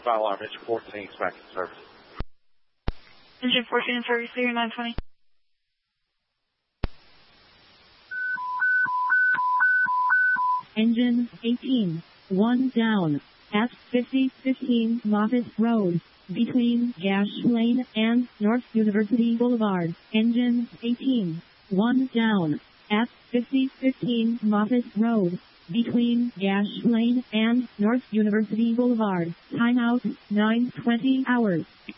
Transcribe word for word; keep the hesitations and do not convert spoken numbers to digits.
fire alarm, engine fourteen, back in service. Engine fourteen in service, clear nine twenty. Engine eighteen, one down, at fifty fifteen Moffitt Road, between Gash Lane and North University Boulevard. Engine eighteen, one down, at fifty fifteen Moffitt Road, between Gash Lane and North University Boulevard. Timeout, nine twenty hours.